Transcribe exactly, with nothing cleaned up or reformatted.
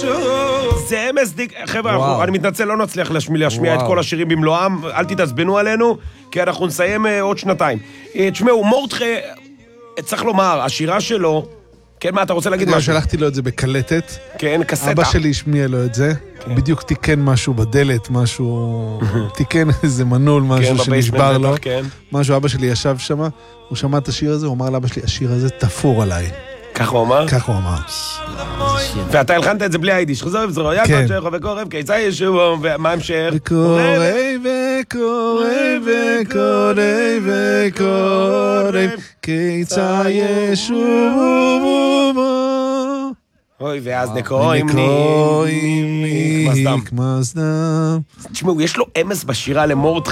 ישוב. זה אמס דיק, חבר'ה, אני מתנצל, לא נצליח להשמיע את כל השירים במלואם, אל תתעצבנו עלינו, כי אנחנו נסיים עוד שנתיים. תשמעו, מורדכי, צריך לומר, השירה שלו, כן, מה אתה רוצה להגיד משהו? שלחתי לו את זה בקלטת. כן, קסטה. אבא שלי השמיע לו את זה. בדיוק תיקן משהו בדלת, משהו... תיקן איזה מנעול, משהו שנשבר לו. משהו, אבא שלי ישב שם, הוא שמע את השיר הזה, הוא אמר לאבא שלי, השיר הזה תפור עליי. כך הוא אמר? כך הוא אמר. ואתה הלחנת את זה בלי היידיש. חזור ובזרו, יעקב שרחו וקורב, קיצה ישוב, ומה המשך? וקורב, וקורב, וקורב, וקורב, קיצה ישוב. אוי, ואז נקואים ניק, ניק, מזדם. תשמעו, יש לו אמס בשירה למורדכי.